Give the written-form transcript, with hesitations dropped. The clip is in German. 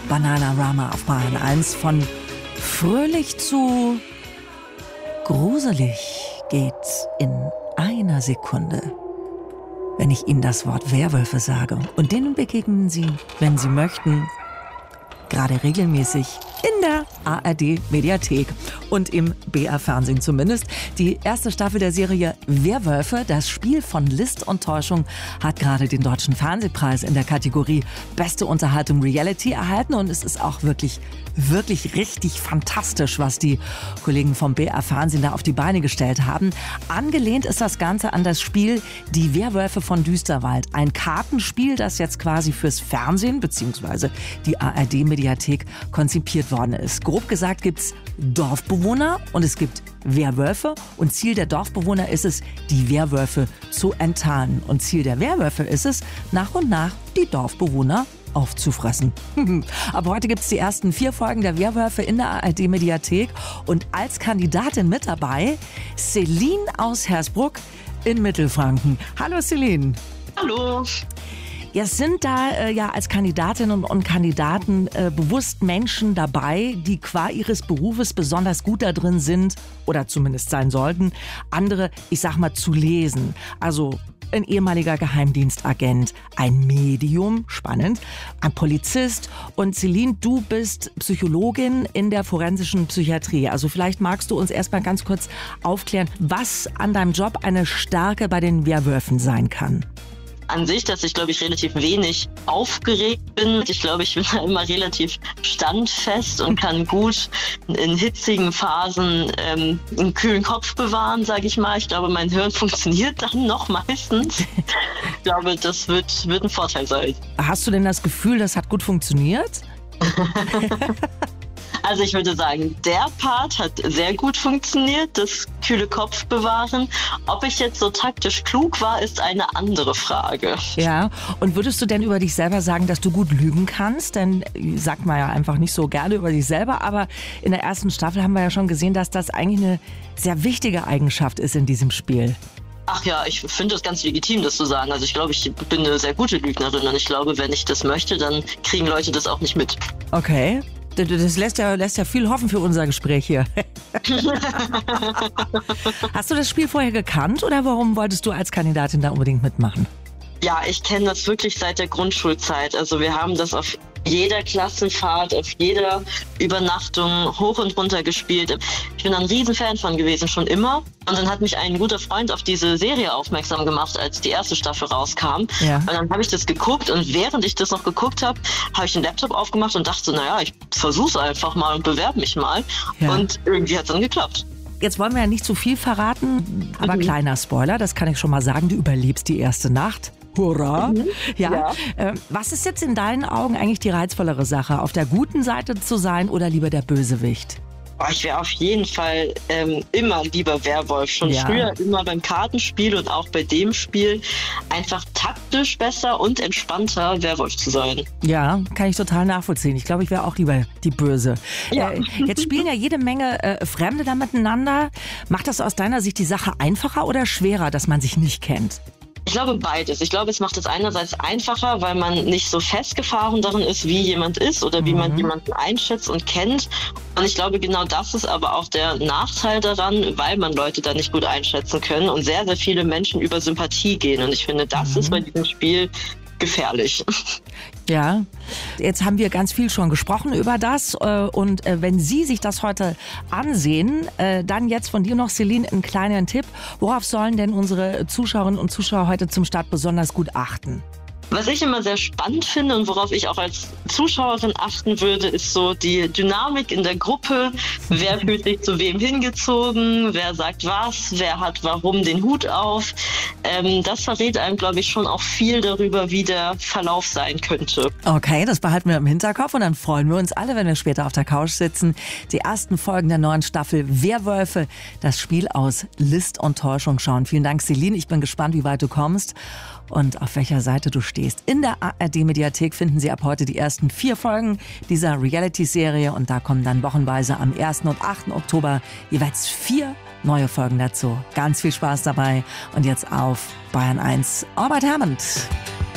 Bananarama auf Bayern 1. Von fröhlich zu gruselig geht's in einer Sekunde, wenn ich Ihnen das Wort Werwölfe sage. Und denen begegnen Sie, wenn Sie möchten, gerade regelmäßig in der ARD-Mediathek und im BR-Fernsehen zumindest. Die erste Staffel der Serie Werwölfe, das Spiel von List und Täuschung, hat gerade den Deutschen Fernsehpreis in der Kategorie Beste Unterhaltung Reality erhalten. Und es ist auch wirklich richtig fantastisch, was die Kollegen vom BR-Fernsehen da auf die Beine gestellt haben. Angelehnt ist das Ganze an das Spiel Die Werwölfe von Düsterwald. Ein Kartenspiel, das jetzt quasi fürs Fernsehen bzw. die ARD-Mediathek konzipiert worden ist. Grob gesagt gibt's Dorfbewohner und es gibt Werwölfe. Und Ziel der Dorfbewohner ist es, die Werwölfe zu enttarnen. Und Ziel der Werwölfe ist es, nach und nach die Dorfbewohner aufzufressen. Aber heute gibt es die ersten 4 Folgen der Werwölfe in der ARD-Mediathek. Und als Kandidatin mit dabei Celine aus Hersbruck in Mittelfranken. Hallo Celine. Hallo. Jetzt sind da ja als Kandidatinnen und Kandidaten bewusst Menschen dabei, die qua ihres Berufes besonders gut da drin sind oder zumindest sein sollten, andere, ich sag mal, zu lesen. Also ein ehemaliger Geheimdienstagent, ein Medium, spannend, ein Polizist. Und Celine, du bist Psychologin in der forensischen Psychiatrie. Also vielleicht magst du uns erstmal ganz kurz aufklären, was an deinem Job eine Stärke bei den Werwölfen sein kann. An sich, dass ich, glaube ich, relativ wenig aufgeregt bin. Ich glaube, ich bin da immer relativ standfest und kann gut in hitzigen Phasen einen kühlen Kopf bewahren, sage ich mal. Ich glaube, mein Hirn funktioniert dann noch meistens. Ich glaube, das wird ein Vorteil sein. Hast du denn das Gefühl, das hat gut funktioniert? Also ich würde sagen, der Part hat sehr gut funktioniert, das kühle Kopf bewahren. Ob ich jetzt so taktisch klug war, ist eine andere Frage. Ja, und würdest du denn über dich selber sagen, dass du gut lügen kannst? Denn sagt man ja einfach nicht so gerne über sich selber, aber in der ersten Staffel haben wir ja schon gesehen, dass das eigentlich eine sehr wichtige Eigenschaft ist in diesem Spiel. Ach ja, ich finde das ganz legitim, das zu sagen. Also ich glaube, ich bin eine sehr gute Lügnerin und ich glaube, wenn ich das möchte, dann kriegen Leute das auch nicht mit. Okay. Das lässt ja viel hoffen für unser Gespräch hier. Hast du das Spiel vorher gekannt oder warum wolltest du als Kandidatin da unbedingt mitmachen? Ja, ich kenne das wirklich seit der Grundschulzeit. Also wir haben das auf jeder Klassenfahrt, auf jeder Übernachtung hoch und runter gespielt. Ich bin ein Riesenfan von gewesen, schon immer. Und dann hat mich ein guter Freund auf diese Serie aufmerksam gemacht, als die erste Staffel rauskam. Ja. Und dann habe ich das geguckt und während ich das noch geguckt habe, habe ich den Laptop aufgemacht und dachte, naja, ich versuch's einfach mal und bewerbe mich mal. Ja. Und irgendwie hat es dann geklappt. Jetzt wollen wir ja nicht zu viel verraten, aber kleiner Spoiler, das kann ich schon mal sagen, du überlebst die erste Nacht. Hurra! Ja. Was ist jetzt in deinen Augen eigentlich die reizvollere Sache? Auf der guten Seite zu sein oder lieber der Bösewicht? Ich wäre auf jeden Fall immer lieber Werwolf. Schon früher immer beim Kartenspiel und auch bei dem Spiel einfach taktisch besser und entspannter Werwolf zu sein. Ja, kann ich total nachvollziehen. Ich glaube, ich wäre auch lieber die Böse. Ja. Jetzt spielen ja jede Menge Fremde da miteinander. Macht das aus deiner Sicht die Sache einfacher oder schwerer, dass man sich nicht kennt? Ich glaube beides. Ich glaube, es macht es einerseits einfacher, weil man nicht so festgefahren darin ist, wie jemand ist oder wie man jemanden einschätzt und kennt. Und ich glaube, genau das ist aber auch der Nachteil daran, weil man Leute da nicht gut einschätzen können und sehr, sehr viele Menschen über Sympathie gehen. Und ich finde, das ist bei diesem Spiel gefährlich. Ja, jetzt haben wir ganz viel schon gesprochen über das und wenn Sie sich das heute ansehen, dann jetzt von dir noch, Celine, einen kleinen Tipp. Worauf sollen denn unsere Zuschauerinnen und Zuschauer heute zum Start besonders gut achten? Was ich immer sehr spannend finde und worauf ich auch als Zuschauerin achten würde, ist so die Dynamik in der Gruppe. Wer fühlt sich zu wem hingezogen? Wer sagt was? Wer hat warum den Hut auf? Das verrät einem, glaube ich, schon auch viel darüber, wie der Verlauf sein könnte. Okay, das behalten wir im Hinterkopf und dann freuen wir uns alle, wenn wir später auf der Couch sitzen. Die ersten Folgen der neuen Staffel Werwölfe, das Spiel aus List und Täuschung schauen. Vielen Dank, Celine. Ich bin gespannt, wie weit du kommst und auf welcher Seite du stehst. In der ARD-Mediathek finden Sie ab heute die ersten 4 Folgen dieser Reality-Serie und da kommen dann wochenweise am 1. und 8. Oktober jeweils 4 neue Folgen dazu. Ganz viel Spaß dabei und jetzt auf Bayern 1. Albert Hammond.